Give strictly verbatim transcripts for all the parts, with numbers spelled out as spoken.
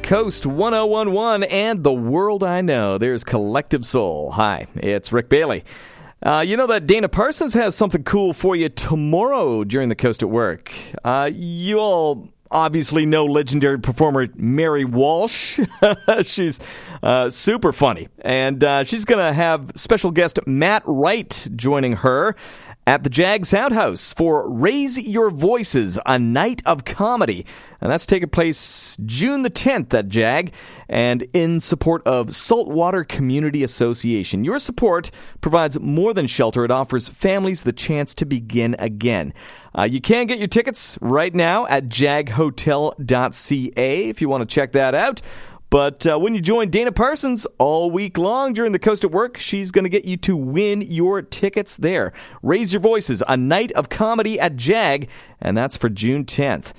Coast one oh one one and The World I Know. There's Collective Soul. Hi, it's Rick Bailey. Uh, you know that Dana Parsons has something cool for you tomorrow during the Coast at Work. Uh, you all obviously know legendary performer Mary Walsh. She's uh, super funny. And uh, she's going to have special guest Matt Wright joining her at the Jag Soundhouse for Raise Your Voices, a night of comedy. And that's taking place June the tenth at Jag, and in support of Saltwater Community Association. Your support provides more than shelter. It offers families the chance to begin again. Uh, you can get your tickets right now at jag hotel dot c a if you want to check that out. But uh, when you join Dana Parsons all week long during the Coast at Work, she's going to get you to win your tickets there. Raise Your Voices, a night of comedy at Jag, and that's for June tenth.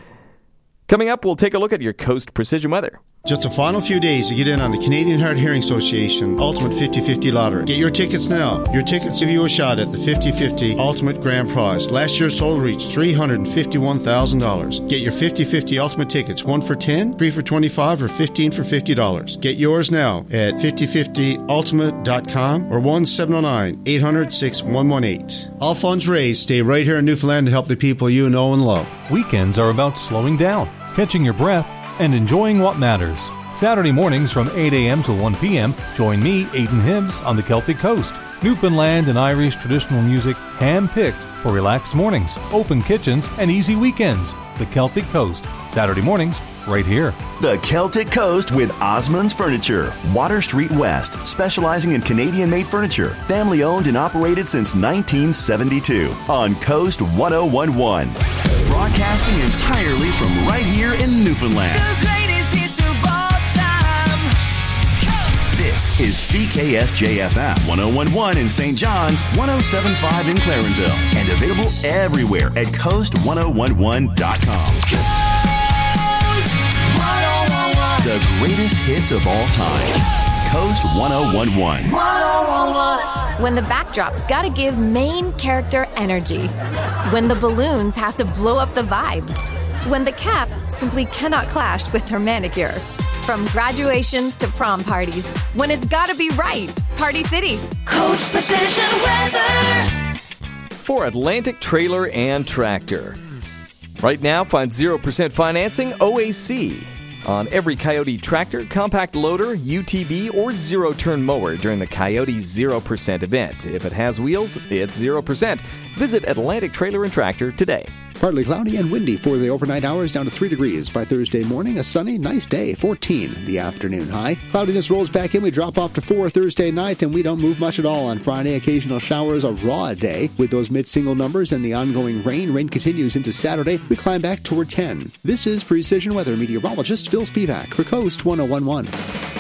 Coming up, we'll take a look at your Coast Precision Weather. Just a final few days to get in on the Canadian Hard Hearing Association Ultimate fifty fifty Lottery. Get your tickets now. Your tickets give you a shot at the fifty fifty Ultimate Grand Prize. Last year's total reached three hundred fifty-one thousand dollars. Get your fifty fifty Ultimate tickets, one for ten, three for twenty-five, or fifteen for fifty dollars. Get yours now at fifty fifty ultimate dot com or one seven zero nine, eight hundred, six one one eight. All funds raised stay right here in Newfoundland to help the people you know and love. Weekends are about slowing down, catching your breath, and enjoying what matters. Saturday mornings from eight a.m. to one p.m., join me, Aidan Hibbs, on the Celtic Coast. Newfoundland and Irish traditional music hand-picked for relaxed mornings, open kitchens, and easy weekends. The Celtic Coast, Saturday mornings, right here. The Celtic Coast with Osmond's Furniture, Water Street West, specializing in Canadian-made furniture, family-owned and operated since nineteen seventy-two, on Coast one oh one one. Broadcasting entirely from right here in Newfoundland. The greatest hits of all time. Coast. This is C K S J F M one oh one one in Saint John's, one oh seven point five in Clarenville, and available everywhere at coast ten eleven dot com. Coast one oh one one. The greatest hits of all time. Coast ten eleven. one oh one one. When the backdrop's gotta give main character energy. When the balloons have to blow up the vibe. When the cap simply cannot clash with her manicure. From graduations to prom parties. When it's gotta be right. Party City. Coast Precision Weather. For Atlantic Trailer and Tractor. Right now, find zero percent financing O A C on every Coyote tractor, compact loader, U T V, or zero-turn mower during the Coyote zero percent event. If it has wheels, it's zero percent. Visit Atlantic Trailer and Tractor today. Partly cloudy and windy for the overnight hours, down to three degrees. By Thursday morning, a sunny, nice day, fourteen the afternoon high. Cloudiness rolls back in. We drop off to four Thursday night, and we don't move much at all on Friday. Occasional showers, a raw day. With those mid-single numbers and the ongoing rain, rain continues into Saturday. We climb back toward ten. This is Precision Weather meteorologist Phil Spivak for Coast ten eleven.